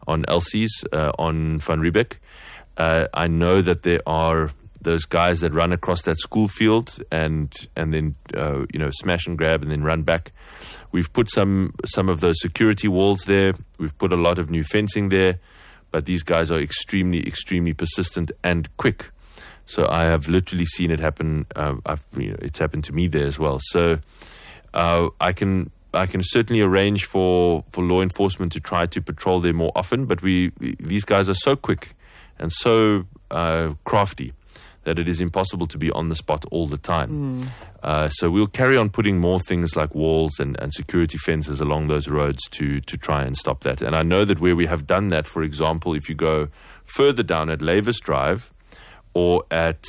Elsie's, on Van Riebeck. I know that there are those guys that run across that school field and then smash and grab and then run back. We've put some of those security walls there. We've put a lot of new fencing there, but these guys are extremely, extremely persistent and quick. So I have literally seen it happen. It's happened to me there as well. So I can certainly arrange for law enforcement to try to patrol there more often. But these guys are so quick and so crafty that it is impossible to be on the spot all the time. So we'll carry on putting more things like walls and security fences along those roads to try and stop that. And I know that where we have done that, for example, if you go further down at Lavis Drive or at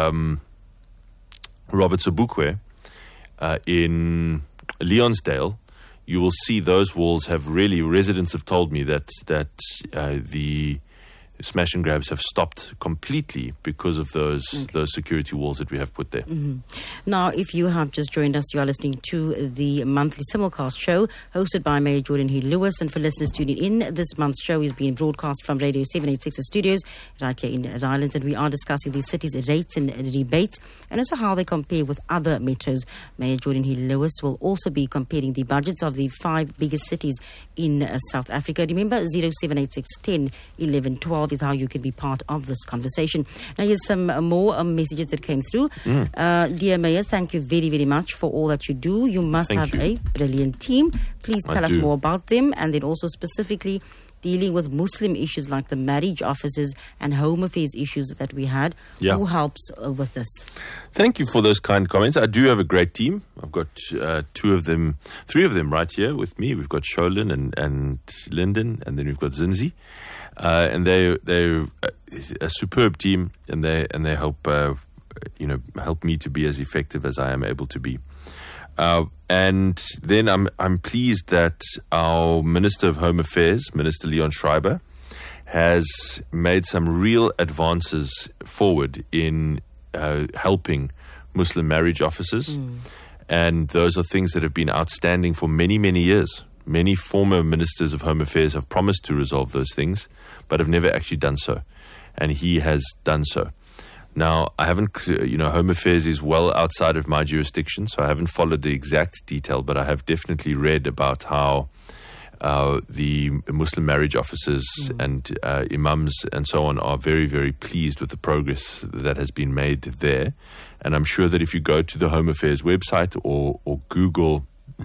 Robert Sobukwe in Leonsdale, you will see those walls have really, residents have told me that the smash and grabs have stopped completely because of those security walls that we have put there. Now, if you have just joined us, you are listening to the monthly simulcast show hosted by Mayor Jordan Hill Lewis. And for listeners tuning in, this month's show is being broadcast from Radio 786 studios right here in the Islands, and we are discussing the city's rates and rebates and also how they compare with other metros. Mayor Jordan Hill Lewis will also be comparing the budgets of the 5 biggest cities in South Africa. Remember, 0786 10 11 12 is how you can be part of this conversation. Now, here's some more messages that came through. Dear Mayor, thank you very, very much for all that you do. You must have a brilliant team. Please tell us more about them, and then also specifically dealing with Muslim issues like the marriage officers and home affairs issues that we had. Who helps with this? Thank you for those kind comments. I do have a great team. I've got 3 of them right here with me. We've got Sholin and Lyndon, and then we've got Zinzi. And they're a superb team, and they help me to be as effective as I am able to be. And then I'm pleased that our Minister of Home Affairs, Minister Leon Schreiber, has made some real advances forward in helping Muslim marriage officers, and those are things that have been outstanding for many, many years. Many former ministers of Home Affairs have promised to resolve those things, but have never actually done so. And he has done so. Now, I haven't, Home Affairs is well outside of my jurisdiction, so I haven't followed the exact detail, but I have definitely read about how the Muslim marriage officers and imams and so on are very, very pleased with the progress that has been made there. And I'm sure that if you go to the Home Affairs website or Google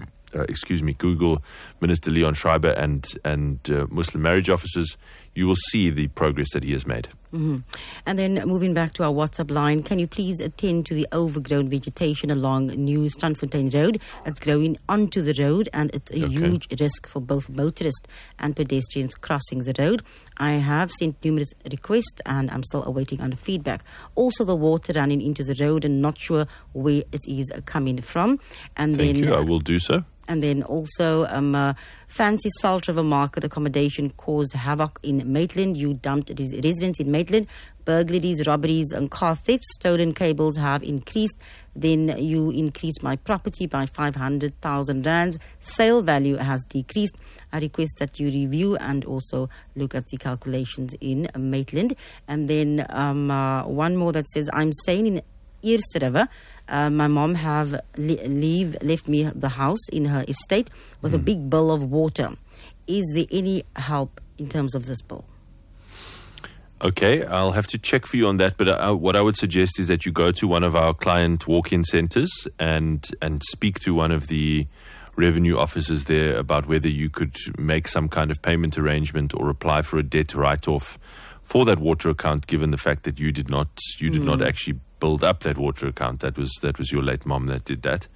Minister Leon Schreiber and Muslim marriage officers, you will see the progress that he has made. And then moving back to our WhatsApp line, can you please attend to the overgrown vegetation along New Strandfontein Road? It's growing onto the road, and it's a huge risk for both motorists and pedestrians crossing the road. I have sent numerous requests, and I'm still awaiting on the feedback. Also, the water running into the road, and not sure where it is coming from. And Thank you. I will do so. And then also, fancy Salt River Market accommodation caused havoc in Maitland. You dumped residents in Maitland. Burglaries, robberies, and car thefts. Stolen cables have increased. Then you increased my property by 500,000 rands. Sale value has decreased. I request that you review and also look at the calculations in Maitland. And then one more that says, I'm staying in Eerste River. My mom have left me the house in her estate with a big bill of water. Is there any help in terms of this bill? Okay, I'll have to check for you on that. But what I would suggest is that you go to one of our client walk-in centers and speak to one of the revenue officers there about whether you could make some kind of payment arrangement or apply for a debt write-off for that water account, given the fact that you did not actually build up that water account. That was your late mom that did that.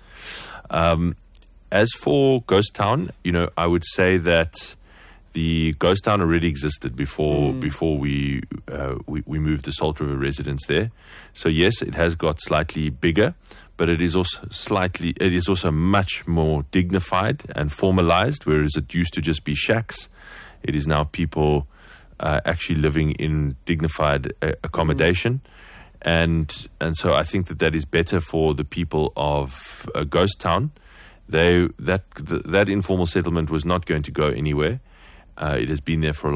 As for Ghost Town, I would say that the Ghost Town already existed before we moved the Salt River residents there. So yes, it has got slightly bigger, but it is also much more dignified and formalized. Whereas it used to just be shacks, it is now people actually living in dignified accommodation. And so I think that is better for the people of Ghost Town. That informal settlement was not going to go anywhere. It has been there for a